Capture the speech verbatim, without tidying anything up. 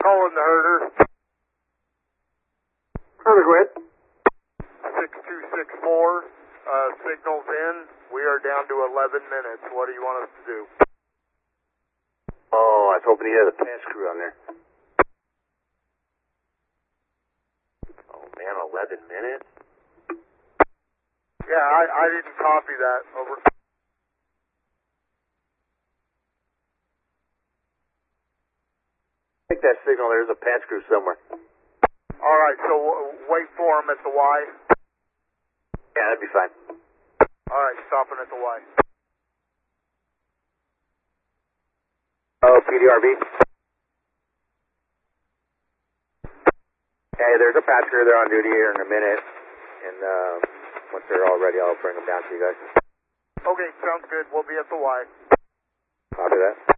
Calling the herder. Herder, go ahead. six two six four, uh, signals in. We are down to eleven minutes. What do you want us to do? Oh, I was hoping he had a pass crew on there. Oh, man, eleven minutes? Yeah, I, I didn't copy that. Over. I think that signal there's a patch crew somewhere. All right, so w- wait for him at the Y. Yeah, that'd be fine. All right, stopping at the Y. Oh, P D R B. Hey, there's a patch crew. They're on duty here in a minute. And uh, once they're all ready, I'll bring them down to you guys. Okay, sounds good. We'll be at the Y. Copy that.